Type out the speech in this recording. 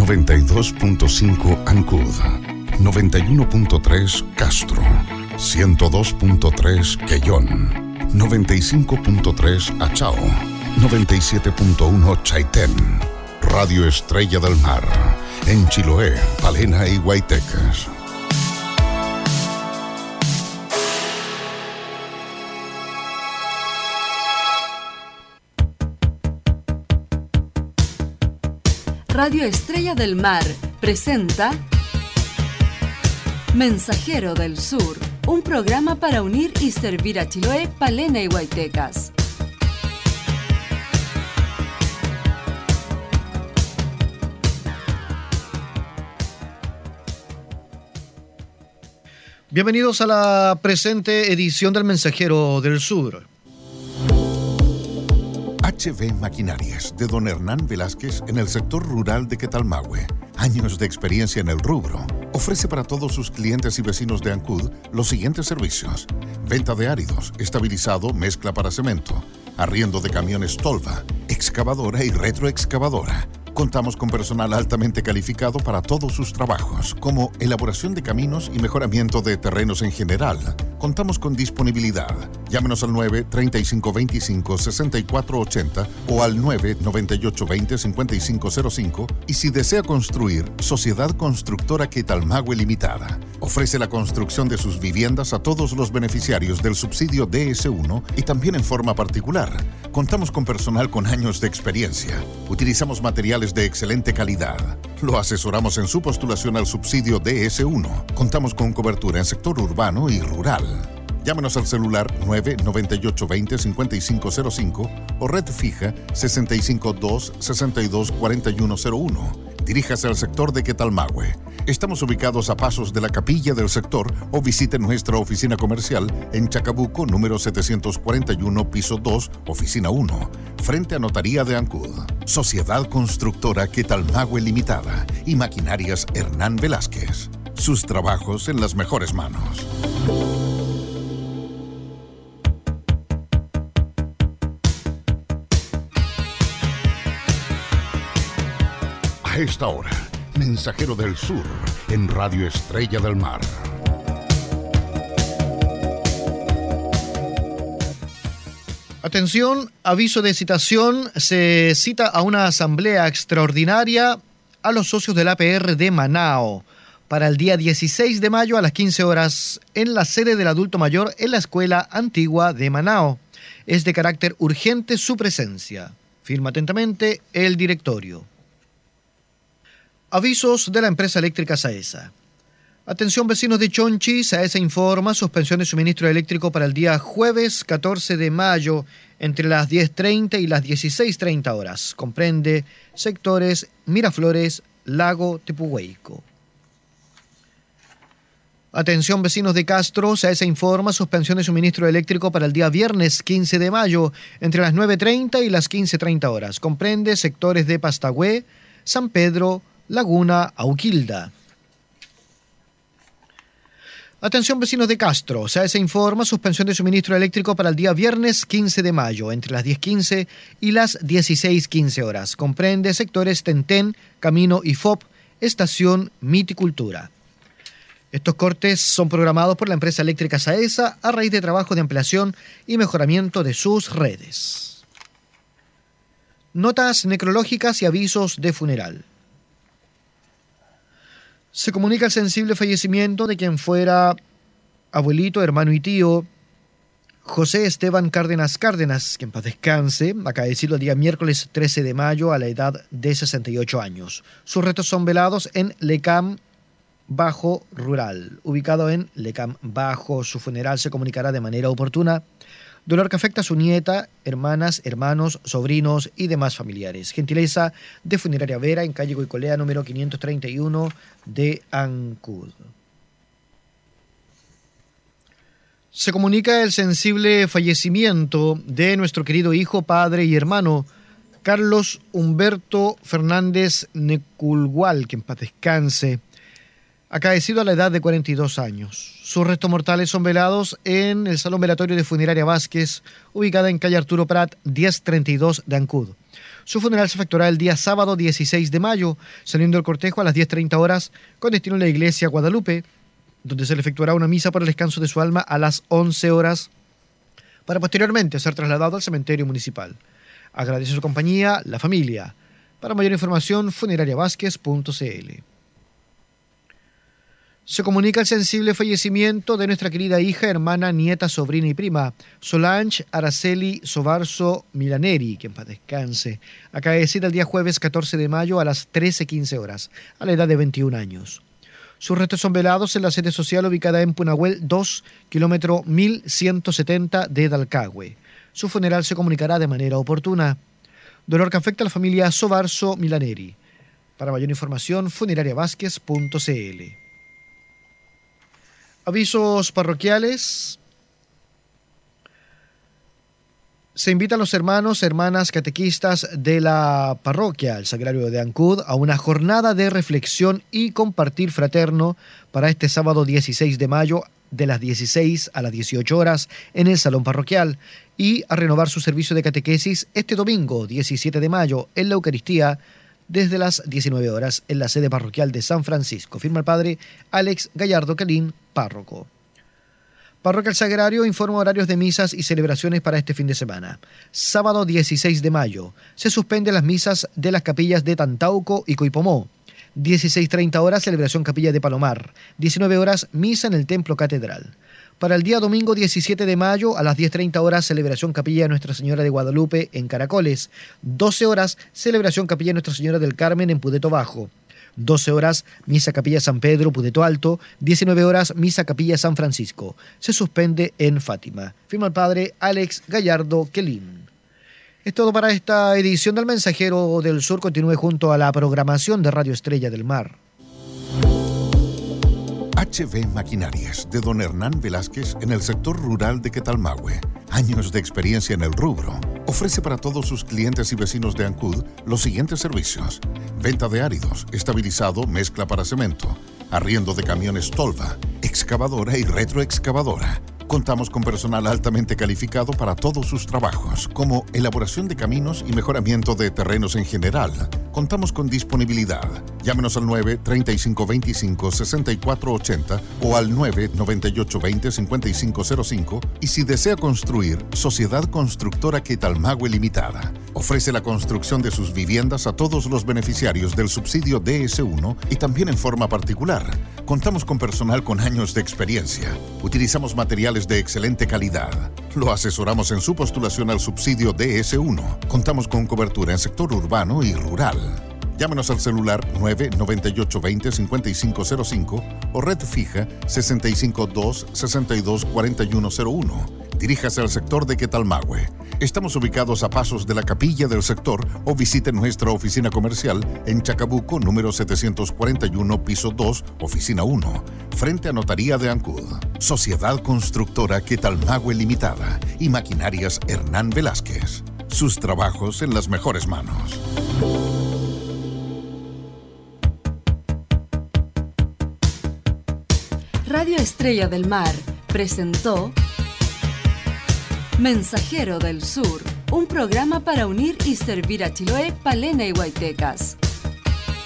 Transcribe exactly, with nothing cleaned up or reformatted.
noventa y dos punto cinco Ancud, noventa y uno punto tres Castro, ciento dos punto tres Quellón, noventa y cinco punto tres Achao, noventa y siete punto uno Chaitén, Radio Estrella del Mar, en Chiloé, Palena y Guaytecas. Radio Estrella del Mar presenta Mensajero del Sur, un programa para unir y servir a Chiloé, Palena y Guaytecas. Bienvenidos a la presente edición del Mensajero del Sur. H B Maquinarias, de don Hernán Velázquez, en el sector rural de Quetalmahue. Años de experiencia en el rubro. Ofrece para todos sus clientes y vecinos de Ancud los siguientes servicios: venta de áridos, estabilizado, mezcla para cemento, arriendo de camiones Tolva, excavadora y retroexcavadora. Contamos con personal altamente calificado para todos sus trabajos, como elaboración de caminos y mejoramiento de terrenos en general. Contamos con disponibilidad. Llámenos al nueve, treinta y cinco veinticinco, sesenta y cuatro ochenta o al nueve, noventa y ocho veinte, cincuenta y cinco cero cinco. Y si desea construir, Sociedad Constructora Quetalmahue Limitada. Ofrece la construcción de sus viviendas a todos los beneficiarios del subsidio D S uno y también en forma particular. Contamos con personal con años de experiencia. Utilizamos materiales de excelente calidad. Lo asesoramos en su postulación al subsidio D S uno. Contamos con cobertura en sector urbano y rural. Llámenos al celular nueve, noventa y ocho veinte, cincuenta y cinco cero cinco o red fija sesenta y cinco dos, sesenta y dos, cuarenta y uno cero uno. Diríjase al sector de Quetalmahue. Estamos ubicados a pasos de la capilla del sector o visite nuestra oficina comercial en Chacabuco, número setecientos cuarenta y uno, piso dos, oficina uno, frente a Notaría de Ancud. Sociedad Constructora Quetalmahue Limitada y Maquinarias Hernán Velázquez. Sus trabajos en las mejores manos. A esta hora, Mensajero del Sur, en Radio Estrella del Mar. Atención, aviso de citación. Se cita a una asamblea extraordinaria a los socios del A P R de Manao para el día dieciséis de mayo a las quince horas en la sede del adulto mayor en la Escuela Antigua de Manao. Es de carácter urgente su presencia. Firma atentamente el directorio. Avisos de la empresa eléctrica Saesa. Atención vecinos de Chonchi, Saesa informa suspensión de suministro eléctrico para el día jueves catorce de mayo entre las diez treinta y las dieciséis treinta horas. Comprende sectores Miraflores, Lago, Tepuhueico. Atención vecinos de Castro, Saesa informa suspensión de suministro eléctrico para el día viernes quince de mayo entre las nueve treinta y las quince treinta horas. Comprende sectores de Pastagüé, San Pedro, Laguna, Auquilda. Atención vecinos de Castro, Saesa informa suspensión de suministro eléctrico para el día viernes quince de mayo entre las diez quince y las dieciséis quince horas. Comprende sectores Tentén, Camino I F O P, Estación Miticultura. Estos cortes son programados por la empresa eléctrica Saesa a raíz de trabajo de ampliación y mejoramiento de sus redes. Notas necrológicas y avisos de funeral. Se comunica el sensible fallecimiento de quien fuera abuelito, hermano y tío José Esteban Cárdenas Cárdenas, que en paz descanse, acaecido el día miércoles trece de mayo a la edad de sesenta y ocho años. Sus restos son velados en Lecam Bajo Rural, ubicado en Lecam Bajo. Su funeral se comunicará de manera oportuna. Dolor que afecta a su nieta, hermanas, hermanos, sobrinos y demás familiares. Gentileza de Funeraria Vera en calle Goicolea número quinientos treinta y uno de Ancud. Se comunica el sensible fallecimiento de nuestro querido hijo, padre y hermano Carlos Humberto Fernández Neculgual, que en paz descanse, acaecido a la edad de cuarenta y dos años. Sus restos mortales son velados en el Salón Velatorio de Funeraria Vázquez, ubicada en calle Arturo Prat, diez treinta y dos de Ancud. Su funeral se efectuará el día sábado dieciséis de mayo, saliendo el cortejo a las diez treinta horas con destino a la iglesia Guadalupe, donde se le efectuará una misa por el descanso de su alma a las once horas, para posteriormente ser trasladado al cementerio municipal. Agradece su compañía, la familia. Para mayor información, funeraria vázquez punto c l. Se comunica el sensible fallecimiento de nuestra querida hija, hermana, nieta, sobrina y prima, Solange Araceli Sobarzo Milaneri, que en paz descanse, acaecida el día jueves catorce de mayo a las trece quince horas, a la edad de veintiún años. Sus restos son velados en la sede social ubicada en Punahuel dos, kilómetro mil ciento setenta de Dalcahue. Su funeral se comunicará de manera oportuna. Dolor que afecta a la familia Sobarzo Milaneri. Para mayor información, funeraria vázquez punto c l. Avisos parroquiales. Se invitan a los hermanos, hermanas catequistas de la parroquia El Sagrario de Ancud a una jornada de reflexión y compartir fraterno para este sábado dieciséis de mayo de las dieciséis a las dieciocho horas en el Salón Parroquial y a renovar su servicio de catequesis este domingo diecisiete de mayo en la Eucaristía desde las diecinueve horas en la sede parroquial de San Francisco. Firma el padre Alex Gallardo Calín, párroco. Parroquia El Sagrario informa horarios de misas y celebraciones para este fin de semana. Sábado dieciséis de mayo se suspenden las misas de las capillas de Tantauco y Coipomó. dieciséis treinta horas celebración capilla de Palomar. diecinueve horas misa en el Templo Catedral. Para el día domingo diecisiete de mayo a las diez treinta horas celebración capilla de Nuestra Señora de Guadalupe en Caracoles. doce horas celebración capilla de Nuestra Señora del Carmen en Pudeto Bajo. doce horas misa capilla San Pedro, Pudeto Alto. diecinueve horas misa capilla San Francisco. Se suspende en Fátima. Firma el padre Alex Gallardo Quelín. Es todo para esta edición del Mensajero del Sur. Continúe junto a la programación de Radio Estrella del Mar. H V Maquinarias, de don Hernán Velázquez, en el sector rural de Quetalmahue. Años de experiencia en el rubro. Ofrece para todos sus clientes y vecinos de Ancud los siguientes servicios: venta de áridos, estabilizado, mezcla para cemento, arriendo de camiones Tolva, excavadora y retroexcavadora. Contamos con personal altamente calificado para todos sus trabajos, como elaboración de caminos y mejoramiento de terrenos en general. Contamos con disponibilidad. Llámenos al nueve, treinta y cinco veinticinco, sesenta y cuatro ochenta o al nueve, noventa y ocho veinte, cincuenta y cinco cero cinco. Y si desea construir, Sociedad Constructora Quetalmahue Limitada. Ofrece la construcción de sus viviendas a todos los beneficiarios del subsidio D S uno y también en forma particular. Contamos con personal con años de experiencia. Utilizamos materiales de excelente calidad. Lo asesoramos en su postulación al subsidio D S uno. Contamos con cobertura en sector urbano y rural. Llámenos al celular nueve, noventa y ocho veinte, cincuenta y cinco cero cinco o red fija sesenta y cinco dos, sesenta y dos, cuarenta y uno cero uno. Diríjase al sector de Quetalmahue. Estamos ubicados a pasos de la capilla del sector o visite nuestra oficina comercial en Chacabuco, número setecientos cuarenta y uno, piso dos, oficina uno, frente a Notaría de Ancud. Sociedad Constructora Quetalmahue Limitada y Maquinarias Hernán Velázquez. Sus trabajos en las mejores manos. Radio Estrella del Mar presentó Mensajero del Sur, un programa para unir y servir a Chiloé, Palena y Huaytecas.